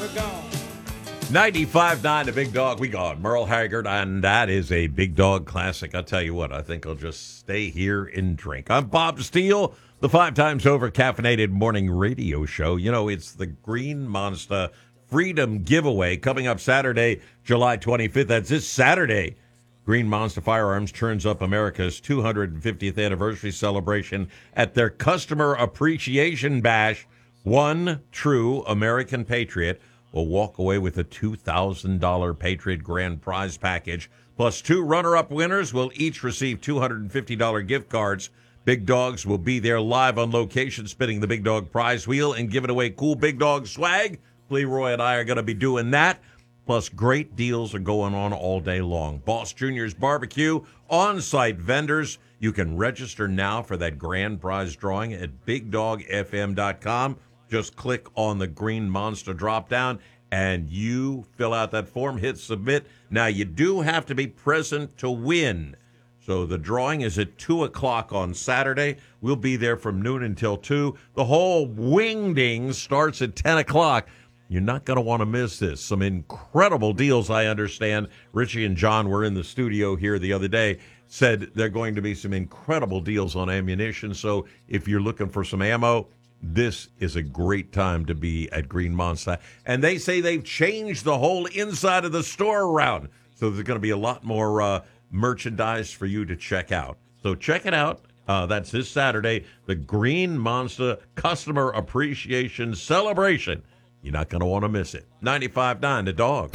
gone. 95.9 The Big Dog. We got Merle Haggard, and that is a Big Dog classic. I'll tell you what, I think I'll just stay here and drink. I'm Bob Steele, the 5 times over caffeinated morning radio show. You know, it's the Green Monster Freedom Giveaway coming up Saturday, July 25th. That's this Saturday. Green Monster Firearms turns up America's 250th anniversary celebration at their Customer Appreciation Bash. One true American patriot will walk away with a $2,000 Patriot Grand Prize package, plus 2 runner-up winners will each receive $250 gift cards. Big Dogs will be there live on location, spinning the Big Dog prize wheel and giving away cool Big Dog swag. Leroy and I are going to be doing that. Plus, great deals are going on all day long. Boss Jr.'s Barbecue, on-site vendors. You can register now for that grand prize drawing at BigDogFM.com. Just click on the Green Monster drop-down, and you fill out that form, hit submit. Now, you do have to be present to win. So the drawing is at 2 o'clock on Saturday. We'll be there from noon until 2. The whole wingding starts at 10 o'clock. You're not going to want to miss this. Some incredible deals, I understand. Richie and John were in the studio here the other day, said there are going to be some incredible deals on ammunition. So if you're looking for some ammo, this is a great time to be at Green Monster. And they say they've changed the whole inside of the store around. So there's going to be a lot more merchandise for you to check out. So check it out. That's this Saturday, the Green Monster Customer Appreciation Celebration. You're not going to want to miss it. 95.9 The Dog.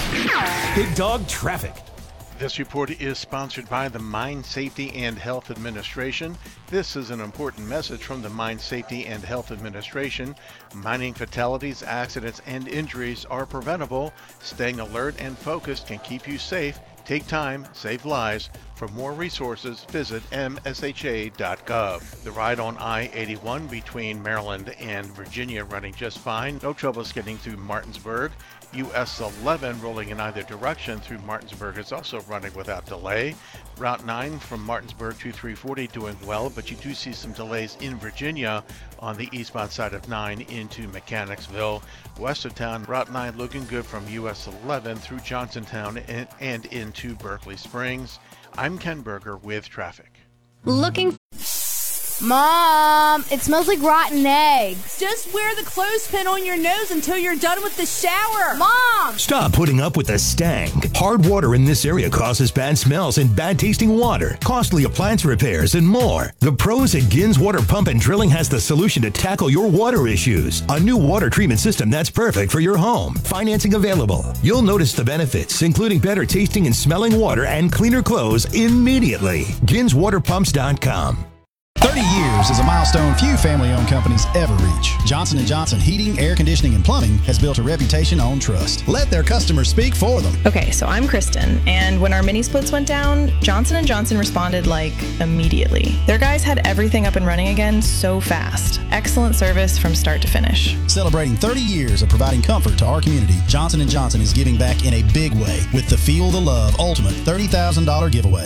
Big Dog Traffic. This report is sponsored by the Mine Safety and Health Administration. This is an important message from the Mine Safety and Health Administration. Mining fatalities, accidents, and injuries are preventable. Staying alert and focused can keep you safe. Take time, save lives. For more resources, visit msha.gov. The ride on I-81 between Maryland and Virginia running just fine. No troubles getting through Martinsburg. US 11 rolling in either direction through Martinsburg is also running without delay. Route 9 from Martinsburg to 340 doing well, but you do see some delays in Virginia on the eastbound side of 9 into Mechanicsville. West of town, Route 9 looking good from US 11 through Johnsontown and into Berkeley Springs. I'm Ken Berger with traffic. Mom, it smells like rotten eggs. Just wear the clothespin on your nose until you're done with the shower. Mom! Stop putting up with the stank. Hard water in this area causes bad smells and bad tasting water, costly appliance repairs, and more. The pros at Gins Water Pump and Drilling has the solution to tackle your water issues. A new water treatment system that's perfect for your home. Financing available. You'll notice the benefits, including better tasting and smelling water and cleaner clothes immediately. GinsWaterPumps.com. 30 years is a milestone few family-owned companies ever reach. Johnson & Johnson Heating, Air Conditioning, and Plumbing has built a reputation on trust. Let their customers speak for them. Okay, so I'm Kristen, and when our mini splits went down, Johnson & Johnson responded immediately. Their guys had everything up and running again so fast. Excellent service from start to finish. Celebrating 30 years of providing comfort to our community, Johnson & Johnson is giving back in a big way with the Feel the Love Ultimate $30,000 giveaway.